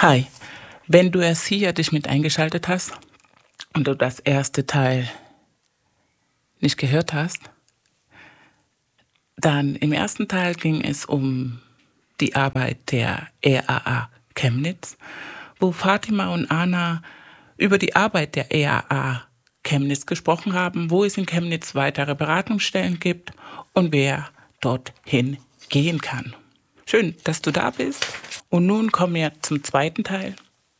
Hi, wenn du erst hier dich mit eingeschaltet hast und du das erste Teil nicht gehört hast, dann im ersten Teil ging es um die Arbeit der RAA Chemnitz, wo Fatima und Anna über die Arbeit der RAA Chemnitz gesprochen haben, wo es in Chemnitz weitere Beratungsstellen gibt und wer dorthin gehen kann. Schön, dass du da bist. Und nun kommen wir zum zweiten Teil.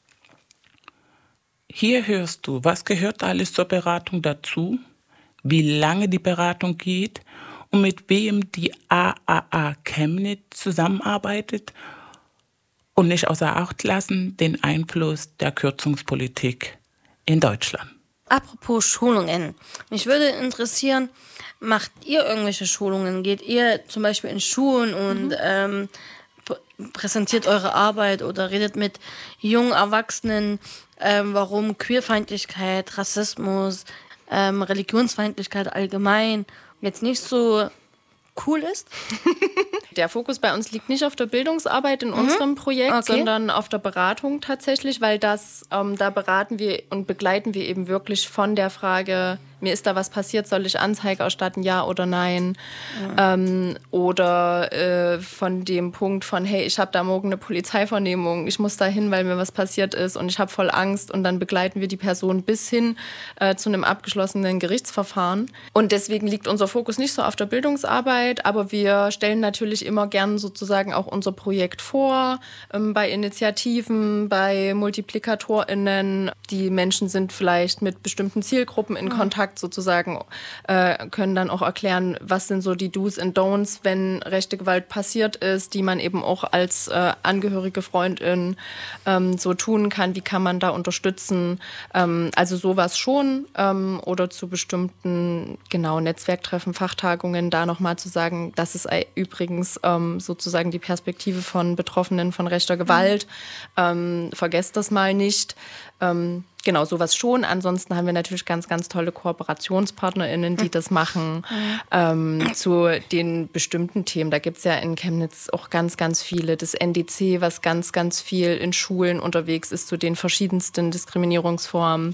Hier hörst du, was gehört alles zur Beratung dazu, wie lange die Beratung geht und mit wem die RAA Chemnitz zusammenarbeitet und nicht außer Acht lassen den Einfluss der Kürzungspolitik in Deutschland. Apropos Schulungen. Mich würde interessieren, macht ihr irgendwelche Schulungen? Geht ihr zum Beispiel in Schulen und präsentiert eure Arbeit oder redet mit jungen Erwachsenen, warum Queerfeindlichkeit, Rassismus, Religionsfeindlichkeit allgemein jetzt nicht so cool ist? Der Fokus bei uns liegt nicht auf der Bildungsarbeit in unserem Projekt, sondern auf der Beratung tatsächlich, weil da beraten wir und begleiten wir eben wirklich von der Frage, mir ist da was passiert, soll ich Anzeige erstatten, ja oder nein? Oder von dem Punkt von, hey, ich habe da morgen eine Polizeivernehmung, ich muss da hin, weil mir was passiert ist und ich habe voll Angst, und dann begleiten wir die Person bis hin zu einem abgeschlossenen Gerichtsverfahren. Und deswegen liegt unser Fokus nicht so auf der Bildungsarbeit, aber wir stellen natürlich immer gern sozusagen auch unser Projekt vor, bei Initiativen, bei MultiplikatorInnen. Die Menschen sind vielleicht mit bestimmten Zielgruppen in Kontakt sozusagen, können dann auch erklären, was sind so die Do's and Don'ts, wenn rechte Gewalt passiert ist, die man eben auch als angehörige Freundin so tun kann. Wie kann man da unterstützen? Also sowas schon. Oder zu bestimmten Netzwerktreffen, Fachtagungen da nochmal zu sagen, das ist übrigens sozusagen die Perspektive von Betroffenen von rechter Gewalt. Vergesst das mal nicht. Genau, sowas schon. Ansonsten haben wir natürlich ganz, ganz tolle KooperationspartnerInnen, die das machen zu den bestimmten Themen. Da gibt es ja in Chemnitz auch ganz, ganz viele. Das NDC, was ganz, ganz viel in Schulen unterwegs ist zu den verschiedensten Diskriminierungsformen.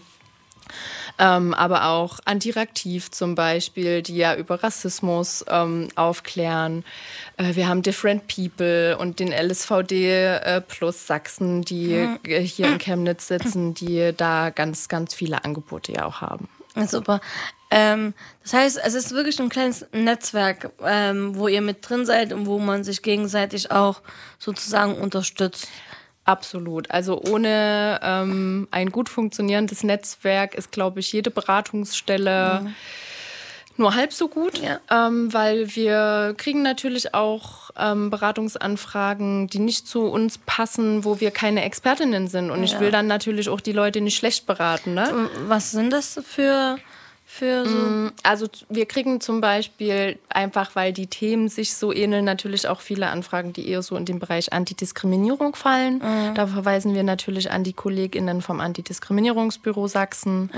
Aber auch Antiraktiv zum Beispiel, die ja über Rassismus aufklären. Wir haben Different People und den LSVD plus Sachsen, die hier in Chemnitz sitzen, die da ganz, ganz viele Angebote ja auch haben. Super. Das heißt, es ist wirklich ein kleines Netzwerk, wo ihr mit drin seid und wo man sich gegenseitig auch sozusagen unterstützt. Absolut. Also ohne ein gut funktionierendes Netzwerk ist, glaube ich, jede Beratungsstelle nur halb so gut, weil wir kriegen natürlich auch Beratungsanfragen, die nicht zu uns passen, wo wir keine Expertinnen sind. Und ich will dann natürlich auch die Leute nicht schlecht beraten. Ne? Was sind das für so? Also wir kriegen zum Beispiel, einfach weil die Themen sich so ähneln, natürlich auch viele Anfragen, die eher so in den Bereich Antidiskriminierung fallen. Da verweisen wir natürlich an die KollegInnen vom Antidiskriminierungsbüro Sachsen.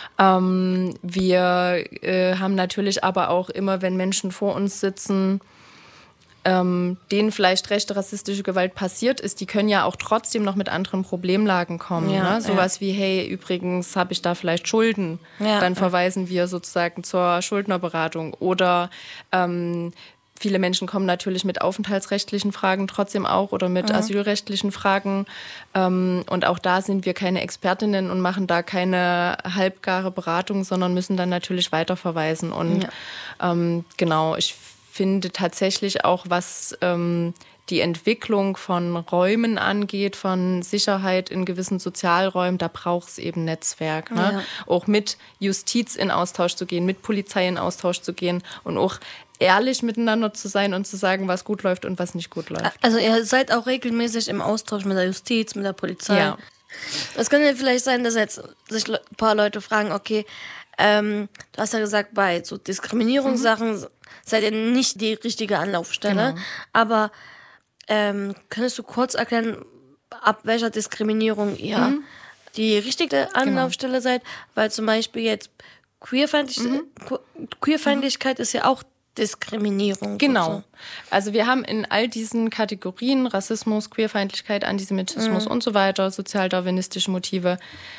Wir haben natürlich aber auch immer, wenn Menschen vor uns sitzen, denen vielleicht rechte rassistische Gewalt passiert ist, die können ja auch trotzdem noch mit anderen Problemlagen kommen. Ne? Sowas wie, hey, übrigens habe ich da vielleicht Schulden. Dann verweisen wir sozusagen zur Schuldnerberatung. Oder viele Menschen kommen natürlich mit aufenthaltsrechtlichen Fragen trotzdem auch oder mit asylrechtlichen Fragen. Und auch da sind wir keine Expertinnen und machen da keine halbgare Beratung, sondern müssen dann natürlich weiterverweisen. Und ich finde tatsächlich auch, was die Entwicklung von Räumen angeht, von Sicherheit in gewissen Sozialräumen, da braucht es eben Netzwerk. Ne? Auch mit Justiz in Austausch zu gehen, mit Polizei in Austausch zu gehen und auch ehrlich miteinander zu sein und zu sagen, was gut läuft und was nicht gut läuft. Also ihr seid auch regelmäßig im Austausch mit der Justiz, mit der Polizei. Ja. Es könnte ja vielleicht sein, dass jetzt sich ein paar Leute fragen, okay, du hast ja gesagt, bei so Diskriminierungssachen seid ihr nicht die richtige Anlaufstelle. Aber könntest du kurz erklären, ab welcher Diskriminierung ihr die richtige Anlaufstelle seid? Weil zum Beispiel jetzt Queerfeindlichkeit ist ja auch Diskriminierung. Genau. So. Also wir haben in all diesen Kategorien Rassismus, Queerfeindlichkeit, Antisemitismus und so weiter, sozialdarwinistische Motive,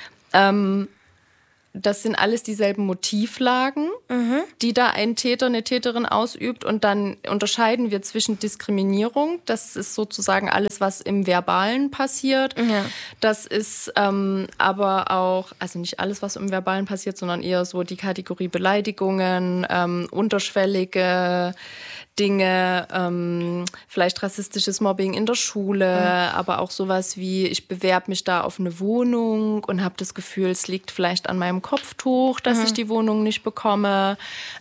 das sind alles dieselben Motivlagen, die da ein Täter, eine Täterin ausübt. Und dann unterscheiden wir zwischen Diskriminierung, das ist sozusagen alles, was im Verbalen passiert. Ja. Das ist aber auch, also nicht alles, was im Verbalen passiert, sondern eher so die Kategorie Beleidigungen, unterschwellige Dinge, vielleicht rassistisches Mobbing in der Schule, aber auch sowas wie, ich bewerbe mich da auf eine Wohnung und habe das Gefühl, es liegt vielleicht an meinem Kopftuch, dass ich die Wohnung nicht bekomme.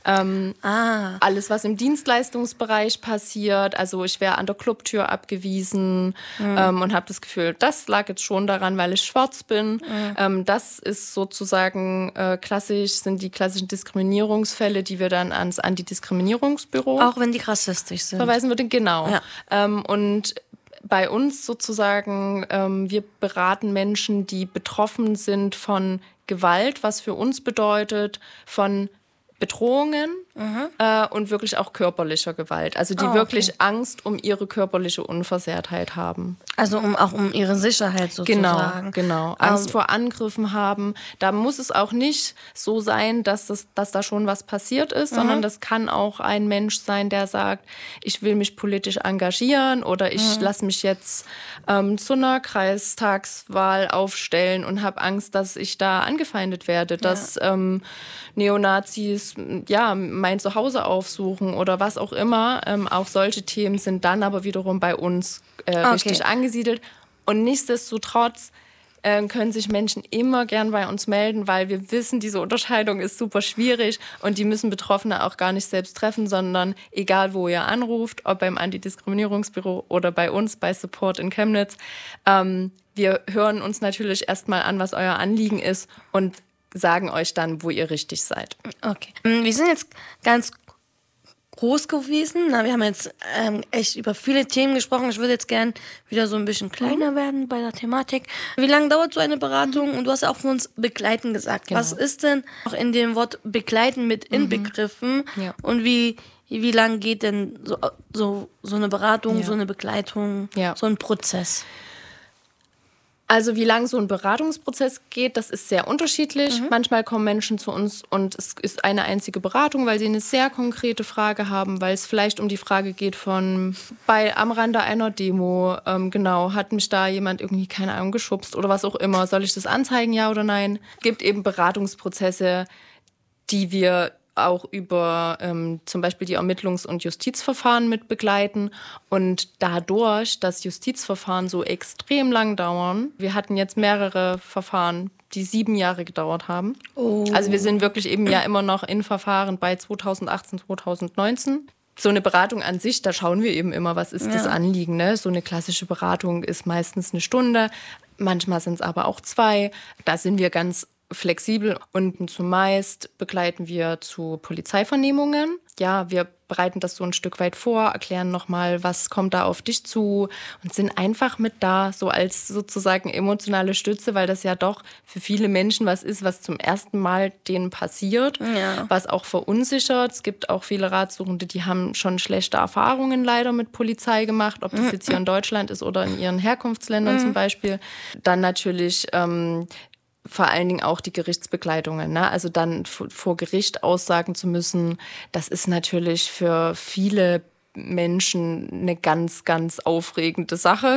Alles, was im Dienstleistungsbereich passiert, also ich wäre an der Clubtür abgewiesen und habe das Gefühl, das lag jetzt schon daran, weil ich schwarz bin. Das ist sozusagen klassisch, sind die klassischen Diskriminierungsfälle, die wir dann ans Antidiskriminierungsbüro Auch wenn die rassistisch sind. verweisen würde, genau. Ja. Und bei uns sozusagen, wir beraten Menschen, die betroffen sind von Gewalt, was für uns bedeutet, von Bedrohungen und wirklich auch körperlicher Gewalt. Also die wirklich Angst um ihre körperliche Unversehrtheit haben. Also auch um ihre Sicherheit sozusagen. Genau. Angst vor Angriffen haben. Da muss es auch nicht so sein, dass da schon was passiert ist, sondern das kann auch ein Mensch sein, der sagt, ich will mich politisch engagieren oder ich lasse mich jetzt zu einer Kreistagswahl aufstellen und habe Angst, dass ich da angefeindet werde, dass Neonazis mein Zuhause aufsuchen oder was auch immer. Auch solche Themen sind dann aber wiederum bei uns richtig angesiedelt. Und nichtsdestotrotz können sich Menschen immer gern bei uns melden, weil wir wissen, diese Unterscheidung ist super schwierig und die müssen Betroffene auch gar nicht selbst treffen, sondern egal, wo ihr anruft, ob beim Antidiskriminierungsbüro oder bei uns, bei Support in Chemnitz, wir hören uns natürlich erstmal an, was euer Anliegen ist und sagen euch dann, wo ihr richtig seid. Okay. Wir sind jetzt ganz groß gewesen. Wir haben jetzt echt über viele Themen gesprochen. Ich würde jetzt gern wieder so ein bisschen kleiner werden bei der Thematik. Wie lange dauert so eine Beratung? Und du hast ja auch von uns begleiten gesagt. Genau. Was ist denn auch in dem Wort begleiten mit inbegriffen? Ja. Und wie lang geht denn so eine Beratung, so eine Begleitung, so ein Prozess? Also wie lang so ein Beratungsprozess geht, das ist sehr unterschiedlich. Manchmal kommen Menschen zu uns und es ist eine einzige Beratung, weil sie eine sehr konkrete Frage haben, weil es vielleicht um die Frage geht von am Rande einer Demo, hat mich da jemand irgendwie, keine Ahnung, geschubst oder was auch immer. Soll ich das anzeigen, ja oder nein? Es gibt eben Beratungsprozesse, die wir auch über zum Beispiel die Ermittlungs- und Justizverfahren mit begleiten. Und dadurch, dass Justizverfahren so extrem lang dauern, wir hatten jetzt mehrere Verfahren, die 7 Jahre gedauert haben. Also wir sind wirklich eben ja immer noch in Verfahren bei 2018, 2019. So eine Beratung an sich, da schauen wir eben immer, was ist das Anliegen. Ne? So eine klassische Beratung ist meistens 1 Stunde, manchmal sind es aber auch 2. Da sind wir ganz flexibel und zumeist begleiten wir zu Polizeivernehmungen. Ja, wir bereiten das so ein Stück weit vor, erklären nochmal, was kommt da auf dich zu und sind einfach mit da, so als sozusagen emotionale Stütze, weil das ja doch für viele Menschen was ist, was zum ersten Mal denen passiert, was auch verunsichert. Es gibt auch viele Ratsuchende, die haben schon schlechte Erfahrungen leider mit Polizei gemacht, ob das jetzt hier in Deutschland ist oder in ihren Herkunftsländern zum Beispiel. Dann natürlich vor allen Dingen auch die Gerichtsbegleitungen. Ne? Also dann vor Gericht aussagen zu müssen, das ist natürlich für viele Menschen eine ganz, ganz aufregende Sache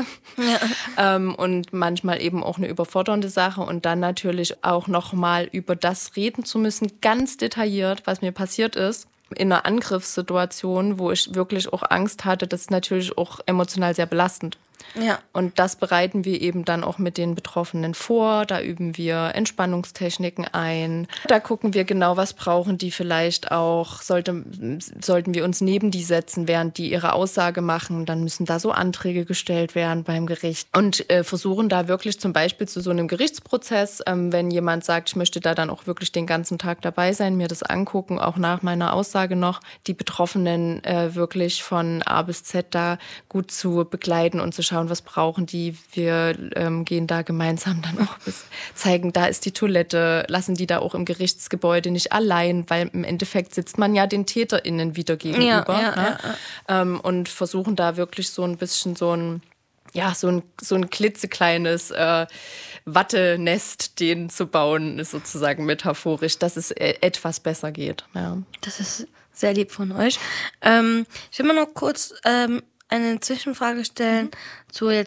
und manchmal eben auch eine überfordernde Sache und dann natürlich auch nochmal über das reden zu müssen, ganz detailliert, was mir passiert ist. In einer Angriffssituation, wo ich wirklich auch Angst hatte, das ist natürlich auch emotional sehr belastend. Ja. Und das bereiten wir eben dann auch mit den Betroffenen vor. Da üben wir Entspannungstechniken ein. Da gucken wir genau, was brauchen die vielleicht auch. Sollten wir uns neben die setzen, während die ihre Aussage machen. Dann müssen da so Anträge gestellt werden beim Gericht. Und versuchen da wirklich zum Beispiel zu so einem Gerichtsprozess, wenn jemand sagt, ich möchte da dann auch wirklich den ganzen Tag dabei sein, mir das angucken, auch nach meiner Aussage noch, die Betroffenen wirklich von A bis Z da gut zu begleiten und zu schauen, schauen, was brauchen die. Wir gehen da gemeinsam dann auch zeigen, da ist die Toilette, lassen die da auch im Gerichtsgebäude nicht allein, weil im Endeffekt sitzt man ja den TäterInnen wieder gegenüber. Und versuchen da wirklich so ein bisschen so ein klitzekleines Wattenest denen zu bauen, ist sozusagen metaphorisch, dass es etwas besser geht. Ja. Das ist sehr lieb von euch. Ich will mal noch kurz eine Zwischenfrage stellen zu